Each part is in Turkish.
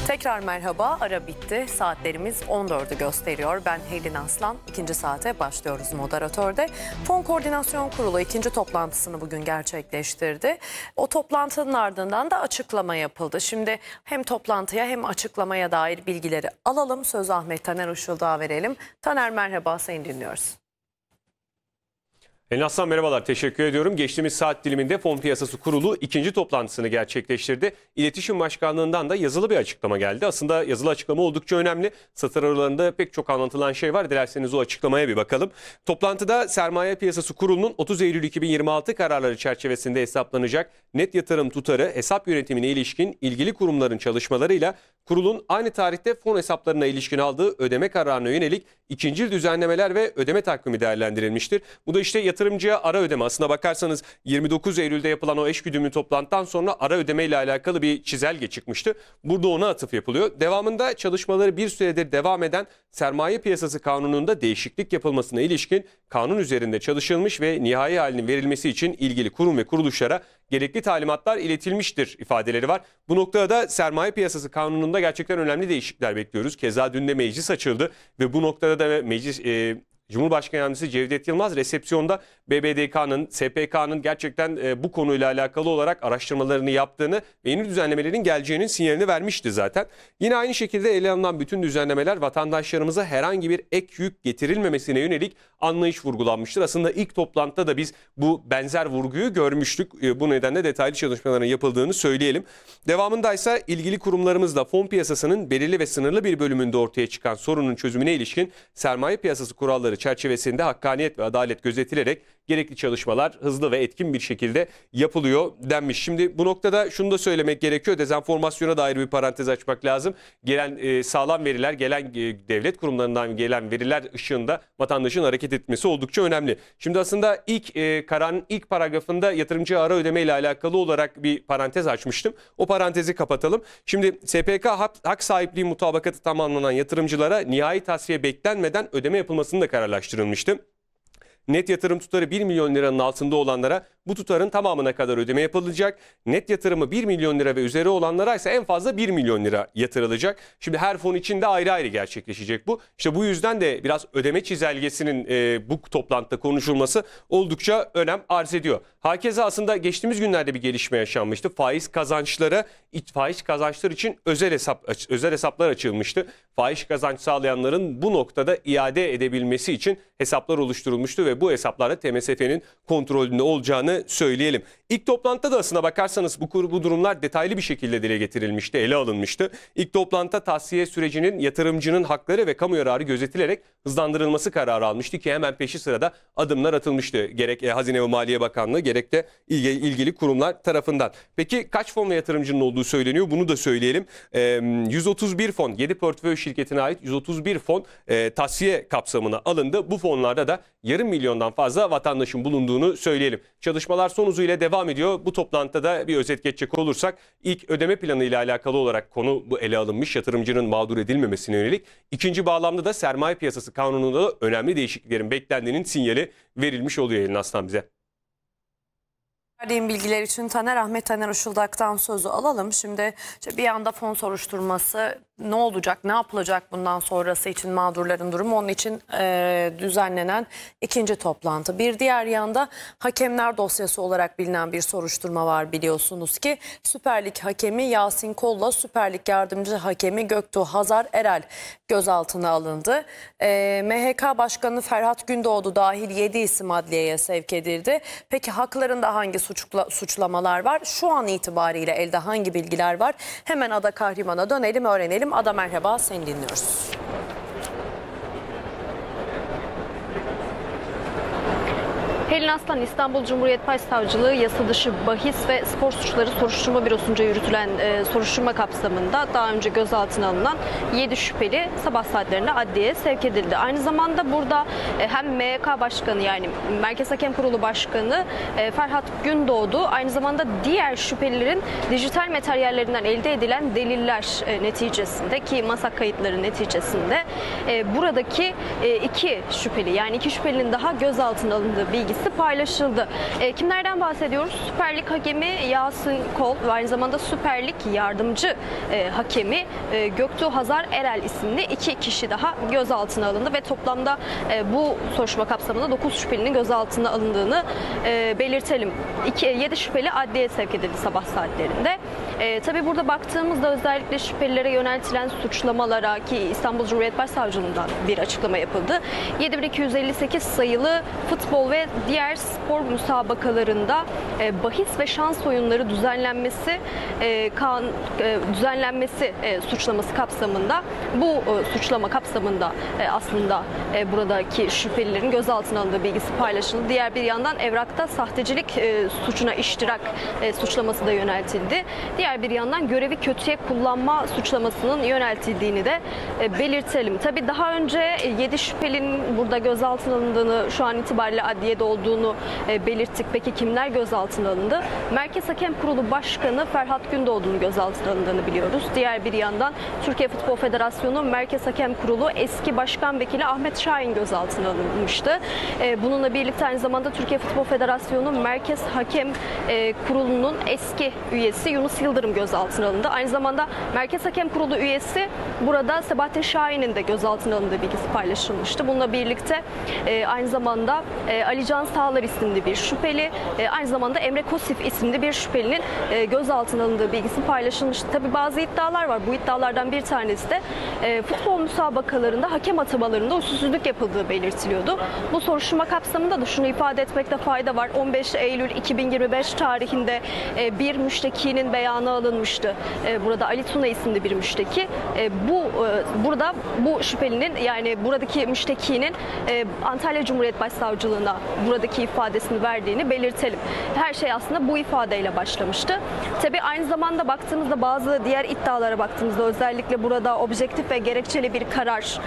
Tekrar merhaba, ara bitti. Saatlerimiz 14'ü gösteriyor. Ben Helin Aslan. İkinci saate başlıyoruz moderatörde. Fon Koordinasyon Kurulu ikinci toplantısını bugün gerçekleştirdi. O toplantının ardından da açıklama yapıldı. Şimdi hem toplantıya hem açıklamaya dair bilgileri alalım. Sözü Ahmet Taner Işıldağ'a verelim. Taner merhaba, seni dinliyoruz. Helin Aslan merhabalar, teşekkür ediyorum. Geçtiğimiz saat diliminde Fon Piyasası Kurulu ikinci toplantısını gerçekleştirdi. İletişim Başkanlığı'ndan da yazılı bir açıklama geldi. Aslında yazılı açıklama oldukça önemli. Satır aralarında pek çok anlatılan şey var. Dilerseniz o açıklamaya bir bakalım. Toplantıda Sermaye Piyasası Kurulu'nun 30 Eylül 2026 kararları çerçevesinde hesaplanacak net yatırım tutarı hesap yönetimine ilişkin ilgili kurumların çalışmalarıyla kurulun aynı tarihte fon hesaplarına ilişkin aldığı ödeme kararına yönelik ikincil düzenlemeler ve ödeme takvimi değerlendirilmiştir. Bu da işte yatırımcıya ara ödeme. Aslına bakarsanız 29 Eylül'de yapılan o eşgüdümlü toplantıdan sonra ara ödeme ile alakalı bir çizelge çıkmıştı. Burada ona atıf yapılıyor. Devamında çalışmaları bir süredir devam eden Sermaye Piyasası Kanunu'nda değişiklik yapılmasına ilişkin kanun üzerinde çalışılmış ve nihai halinin verilmesi için ilgili kurum ve kuruluşlara gerekli talimatlar iletilmiştir ifadeleri var. Bu noktada da Sermaye Piyasası Kanunu'nda gerçekten önemli değişiklikler bekliyoruz. Keza dün de meclis açıldı ve bu noktada da meclis Cumhurbaşkanı Yardımcısı Cevdet Yılmaz resepsiyonda BBDK'nın, SPK'nın gerçekten bu konuyla alakalı olarak araştırmalarını yaptığını ve yeni düzenlemelerin geleceğinin sinyalini vermişti zaten. Yine aynı şekilde ele alınan bütün düzenlemeler vatandaşlarımıza herhangi bir ek yük getirilmemesine yönelik anlayış vurgulanmıştır. Aslında ilk toplantıda da biz bu benzer vurguyu görmüştük. Bu nedenle detaylı çalışmaların yapıldığını söyleyelim. Devamındaysa ilgili kurumlarımızla fon piyasasının belirli ve sınırlı bir bölümünde ortaya çıkan sorunun çözümüne ilişkin sermaye piyasası kuralları çerçevesinde hakkaniyet ve adalet gözetilerek gerekli çalışmalar hızlı ve etkin bir şekilde yapılıyor denmiş. Şimdi bu noktada şunu da söylemek gerekiyor. Dezenformasyona dair bir parantez açmak lazım. Gelen sağlam veriler, gelen devlet kurumlarından gelen veriler ışığında vatandaşın hareket etmesi oldukça önemli. Şimdi aslında kararın ilk paragrafında yatırımcı ara ödeme ile alakalı olarak bir parantez açmıştım. O parantezi kapatalım. Şimdi SPK hak sahipliği mutabakatı tamamlanan yatırımcılara nihai tasfiye beklenmeden ödeme yapılmasını da kararlaştırılmıştı. Net yatırım tutarı 1 milyon liranın altında olanlara bu tutarın tamamına kadar ödeme yapılacak. Net yatırımı 1 milyon lira ve üzeri olanlara ise en fazla 1 milyon lira yatırılacak. Şimdi her fon için de ayrı ayrı gerçekleşecek bu. İşte bu yüzden de biraz ödeme çizelgesinin bu toplantıda konuşulması oldukça önem arz ediyor. Hakeza aslında geçtiğimiz günlerde bir gelişme yaşanmıştı. Faiz kazançlar için özel hesaplar açılmıştı. Faiz kazanç sağlayanların bu noktada iade edebilmesi için hesaplar oluşturulmuştu ve bu hesaplarda TMSF'nin kontrolünde olacağını söyleyelim. İlk toplantıda da aslına bakarsanız bu durumlar detaylı bir şekilde dile getirilmişti, ele alınmıştı. İlk toplantıda tahsiye sürecinin yatırımcının hakları ve kamu yararı gözetilerek hızlandırılması kararı almıştı ki hemen peşi sırada adımlar atılmıştı. Gerek Hazine ve Maliye Bakanlığı gerek de ilgili kurumlar tarafından. Peki kaç fon ve yatırımcının olduğu söyleniyor? Bunu da söyleyelim. 131 fon, 7 portföy şirketine ait 131 fon tahsiye kapsamına alındı. Bu fonlarda da yarım milyondan fazla vatandaşın bulunduğunu söyleyelim. Çalışmalar son hızıyla devam ediyor. Bu toplantıda da bir özet geçecek olursak ilk ödeme planı ile alakalı olarak konu bu ele alınmış. Yatırımcının mağdur edilmemesine yönelik. İkinci bağlamda da Sermaye Piyasası Kanunu'nda da önemli değişikliklerin beklendiğinin sinyali verilmiş oluyor Helin Aslan bize. Verdiğim bilgiler için Ahmet Taner Işıldak'tan sözü alalım. Şimdi bir yanda fon soruşturması ne olacak, ne yapılacak bundan sonrası için mağdurların durumu, onun için düzenlenen ikinci toplantı. Bir diğer yanda hakemler dosyası olarak bilinen bir soruşturma var biliyorsunuz ki. Süper Lig hakemi Yasin Kol'la Süper Lig yardımcı hakemi Göktuğ Hazar Erel gözaltına alındı. MHK Başkanı Ferhat Gündoğdu dahil 7 isim adliyeye sevk edildi. Peki haklarında hangi suçlamalar var? Şu an itibariyle elde hangi bilgiler var? Hemen Ada Kahraman'a dönelim, öğrenelim. Ada merhaba, seni dinliyoruz. Helin Aslan, İstanbul Cumhuriyet Başsavcılığı yasa dışı bahis ve spor suçları soruşturma bürosunca yürütülen soruşturma kapsamında daha önce gözaltına alınan 7 şüpheli sabah saatlerinde adliyeye sevk edildi. Aynı zamanda burada hem MHK Başkanı yani Merkez Hakem Kurulu Başkanı Ferhat Gündoğdu, aynı zamanda diğer şüphelilerin dijital materyallerinden elde edilen deliller neticesinde ki masak kayıtları neticesinde buradaki iki şüpheli yani iki şüphelinin daha gözaltına alındığı bilgisi bilgisi paylaşıldı. Kimlerden bahsediyoruz? Süper Lig hakemi Yasin Kol ve aynı zamanda Süper Lig yardımcı hakemi Göktuğ Hazar Erel isimli 2 kişi daha gözaltına alındı ve toplamda bu soruşturma kapsamında 9 şüphelinin gözaltına alındığını belirtelim. 7 şüpheli adliyeye sevk edildi sabah saatlerinde. Tabii burada baktığımızda özellikle şüphelilere yöneltilen suçlamalara, ki İstanbul Cumhuriyet Başsavcılığından bir açıklama yapıldı. 7258 sayılı futbol ve diğer spor müsabakalarında bahis ve şans oyunları düzenlenmesi suçlaması kapsamında, bu suçlama kapsamında aslında buradaki şüphelilerin gözaltına alındığı bilgisi paylaşıldı. Diğer bir yandan evrakta sahtecilik suçuna iştirak suçlaması da yöneltildi. Diğer bir yandan görevi kötüye kullanma suçlamasının yöneltildiğini de belirtelim. Tabii daha önce 7 şüphelinin burada gözaltına alındığını, şu an itibariyle adliyede olduğunu belirttik. Peki kimler gözaltına alındı? Merkez Hakem Kurulu Başkanı Ferhat Gündoğdu'nun gözaltına alındığını biliyoruz. Diğer bir yandan Türkiye Futbol Federasyonu Merkez Hakem Kurulu eski Başkan Vekili Ahmet Şahin gözaltına alınmıştı. Bununla birlikte aynı zamanda Türkiye Futbol Federasyonu Merkez Hakem Kurulu'nun eski üyesi Yunus Yıldırım gözaltına alındı. Aynı zamanda Merkez Hakem Kurulu üyesi burada Sebahattin Şahin'in de gözaltına alındığı bilgisi paylaşılmıştı. Bununla birlikte aynı zamanda Ali Can Sağlar isimli bir şüpheli, aynı zamanda Emre Kosif isimli bir şüphelinin gözaltına alındığı bilgisi paylaşılmıştı. Tabii bazı iddialar var. Bu iddialardan bir tanesi de futbol müsabakalarında hakem atamalarında usulsüzlük yapıldığı belirtiliyordu. Bu soruşturma kapsamında da şunu ifade etmekte fayda var. 15 Eylül 2025 tarihinde bir müştekinin beyanı alınmıştı. Burada Ali Tuna isimli bir müşteki. Burada bu şüphelinin, yani buradaki müştekinin Antalya Cumhuriyet Başsavcılığına buradaki ifadesini verdiğini belirtelim. Her şey aslında bu ifadeyle başlamıştı. Tabii aynı zamanda baktığımızda, bazı diğer iddialara baktığımızda, özellikle burada objektif ve gerekçeli bir karar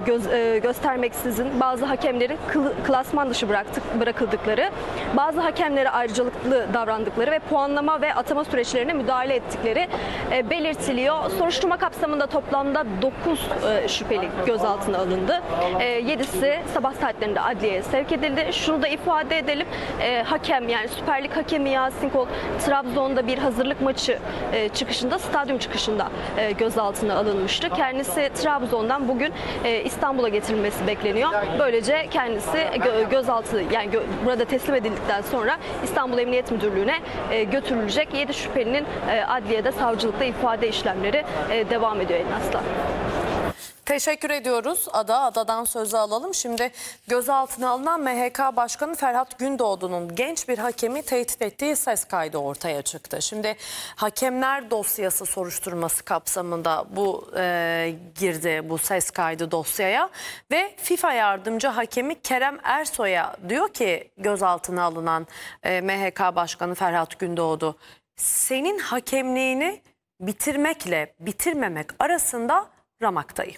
göstermeksizin bazı hakemlerin klasman dışı bırakıldıkları, bazı hakemlere ayrıcalıklı davrandıkları ve puanlama ve atama süreçlerine müdahale ettikleri belirtiliyor. Soruşturma kapsamında toplamda 9 şüpheli gözaltına alındı. 7'si sabah saatlerinde adliyeye sevk edildi. Şunu da ifade edelim. Hakem, yani Süper Lig hakemi Yasin Kol, Trabzon'da bir hazırlık maçı çıkışında, stadyum çıkışında gözaltına alınmıştı. Kendisi Trabzon'dan bugün İstanbul'a getirilmesi bekleniyor. Böylece kendisi gözaltı, yani burada teslim edildikten sonra İstanbul Emniyet Müdürlüğü'ne götürülecek. 7 şüphelinin adliyede, savcılıkta ifade işlemleri devam ediyor Elin Aslan. Teşekkür ediyoruz. Adadan sözü alalım. Şimdi gözaltına alınan MHK Başkanı Ferhat Gündoğdu'nun genç bir hakemi tehdit ettiği ses kaydı ortaya çıktı. Şimdi hakemler dosyası soruşturması kapsamında girdi bu ses kaydı dosyaya ve FIFA yardımcı hakemi Kerem Ersoy'a diyor ki gözaltına alınan MHK Başkanı Ferhat Gündoğdu, senin hakemliğini bitirmekle bitirmemek arasında ramaktayım.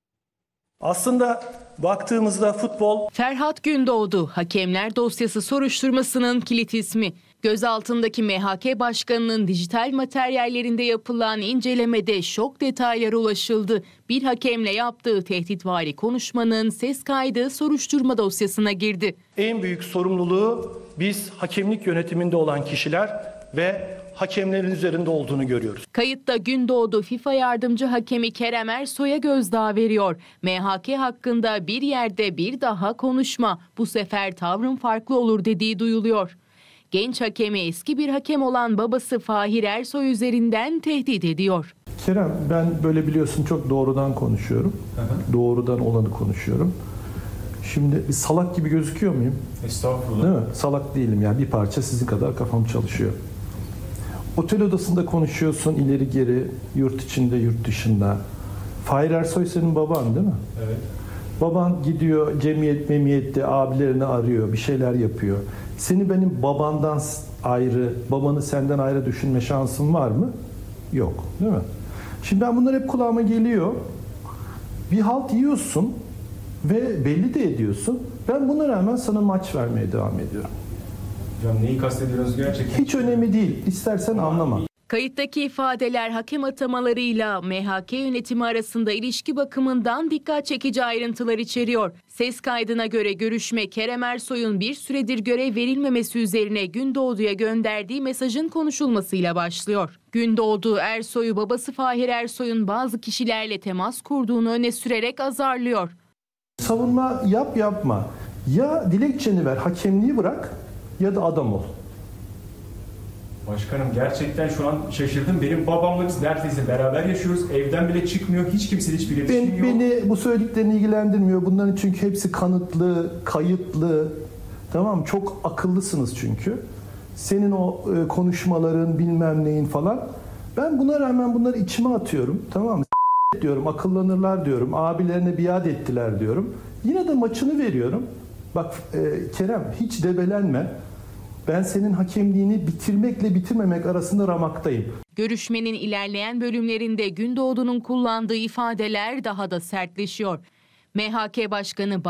Aslında baktığımızda futbol... Ferhat Gündoğdu, hakemler dosyası soruşturmasının kilit ismi. Gözaltındaki MHK Başkanı'nın dijital materyallerinde yapılan incelemede şok detaylara ulaşıldı. Bir hakemle yaptığı tehditvari konuşmanın ses kaydı soruşturma dosyasına girdi. En büyük sorumluluğu biz hakemlik yönetiminde olan kişiler ve hakemlerin üzerinde olduğunu görüyoruz. Kayıtta Gündoğdu FIFA yardımcı hakemi Kerem Ersoy'a gözdağı veriyor. MHK hakkında bir yerde bir daha konuşma, bu sefer tavrın farklı olur dediği duyuluyor. Genç hakemi eski bir hakem olan babası Fahir Ersoy üzerinden tehdit ediyor. Kerem, ben böyle biliyorsun çok doğrudan konuşuyorum. Doğrudan olanı konuşuyorum. Şimdi salak gibi gözüküyor muyum? Estağfurullah. Değil mi? Salak değilim yani, bir parça sizin kadar kafam çalışıyor. Otel odasında konuşuyorsun ileri geri, yurt içinde yurt dışında. Fahir Ersoy senin baban değil mi? Evet. Baban gidiyor cemiyet memiyette abilerini arıyor, bir şeyler yapıyor. Seni benim babandan ayrı, babanı senden ayrı düşünme şansın var mı? Yok, değil mi? Şimdi ben bunlar hep kulağıma geliyor. Bir halt yiyorsun ve belli de ediyorsun. Ben buna rağmen sana maç vermeye devam ediyorum. Hocam neyi kastediyorsunuz gerçekten? Hiç önemli değil. İstersen anlama. Kayıttaki ifadeler hakem atamalarıyla MHK yönetimi arasında ilişki bakımından dikkat çekici ayrıntılar içeriyor. Ses kaydına göre görüşme Kerem Ersoy'un bir süredir görev verilmemesi üzerine Gündoğdu'ya gönderdiği mesajın konuşulmasıyla başlıyor. Gündoğdu, Ersoy'u babası Fahir Ersoy'un bazı kişilerle temas kurduğunu öne sürerek azarlıyor. Savunma yap yapma. Ya dilekçeni ver, hakemliği bırak ya da adam ol. Başkanım gerçekten şu an şaşırdım. Benim babamla biz neredeyse beraber yaşıyoruz. Evden bile çıkmıyor. Hiç kimseyle hiçbir iletişim yok. Beni bu söylediklerini ilgilendirmiyor. Bunların çünkü hepsi kanıtlı, kayıtlı. Tamam mı? Çok akıllısınız çünkü. Senin o konuşmaların bilmem neyin falan. Ben buna rağmen bunları içime atıyorum. Tamam mı? Diyorum, akıllanırlar diyorum. Abilerine biat ettiler diyorum. Yine de maçını veriyorum. Bak Kerem hiç debelenme. Ben senin hakemliğini bitirmekle bitirmemek arasında ramaktayım. Görüşmenin ilerleyen bölümlerinde Gündoğdu'nun kullandığı ifadeler daha da sertleşiyor. MHK Başkanı